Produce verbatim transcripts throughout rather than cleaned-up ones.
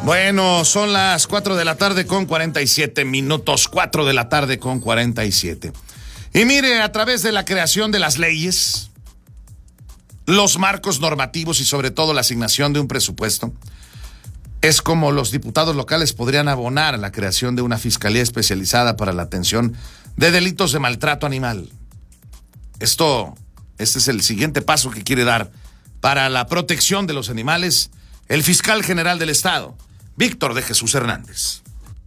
Bueno, son las cuatro de la tarde con cuarenta y siete minutos, cuatro de la tarde con cuarenta y siete. Y mire, a través de la creación de las leyes, los marcos normativos y sobre todo la asignación de un presupuesto, es como los diputados locales podrían abonar a la creación de una fiscalía especializada para la atención de delitos de maltrato animal. Esto, este es el siguiente paso que quiere dar para la protección de los animales el fiscal general del Estado, Víctor de Jesús Hernández.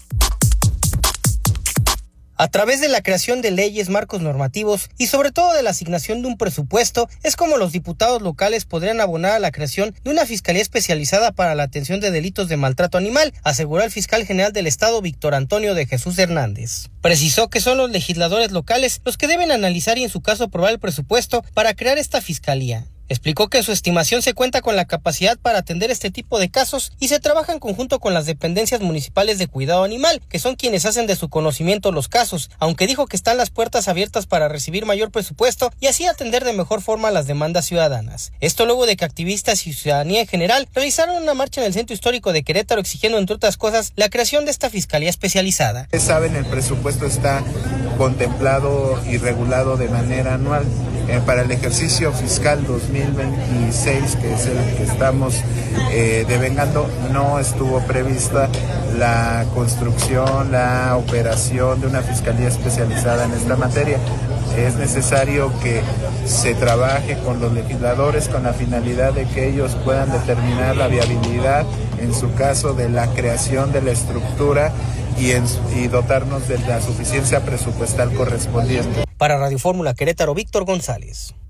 A través de la creación de leyes, marcos normativos y sobre todo de la asignación de un presupuesto, es como los diputados locales podrían abonar a la creación de una fiscalía especializada para la atención de delitos de maltrato animal, aseguró el fiscal general del Estado, Víctor Antonio de Jesús Hernández. Precisó que son los legisladores locales los que deben analizar y en su caso aprobar el presupuesto para crear esta fiscalía. Explicó que en su estimación se cuenta con la capacidad para atender este tipo de casos y se trabaja en conjunto con las dependencias municipales de cuidado animal, que son quienes hacen de su conocimiento los casos, aunque dijo que están las puertas abiertas para recibir mayor presupuesto y así atender de mejor forma las demandas ciudadanas. Esto luego de que activistas y ciudadanía en general realizaron una marcha en el centro histórico de Querétaro exigiendo, entre otras cosas, la creación de esta fiscalía especializada. Ustedes saben, el presupuesto está contemplado y regulado de manera anual. Eh, para el ejercicio fiscal dos mil veintiséis, que es el que estamos eh, devengando, no estuvo prevista la construcción, la operación de una fiscalía especializada en esta materia. Es necesario que se trabaje con los legisladores con la finalidad de que ellos puedan determinar la viabilidad, en su caso, de la creación de la estructura y, en, y dotarnos de la suficiencia presupuestal correspondiente. Para Radio Fórmula Querétaro, Víctor González.